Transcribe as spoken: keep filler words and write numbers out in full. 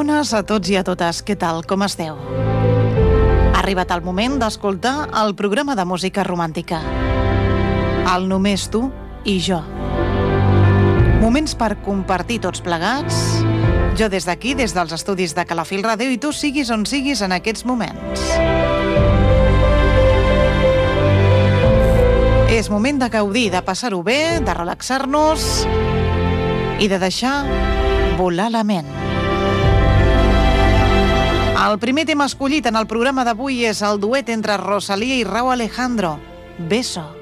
Bones a tots i a totes, què tal, com esteu? Ha arribat el moment d'escoltar el programa de música romàntica. El Només tu i jo. Moments per compartir tots plegats, jo des d'aquí, des dels estudis de Calafell Ràdio, i tu siguis on siguis en aquests moments. És moment de gaudir, de passar-ho bé, de relaxar-nos i de deixar volar la ment. El primer tema escollit en el programa d'avui és el duet entre Rosalía i Rauw Alejandro, Beso.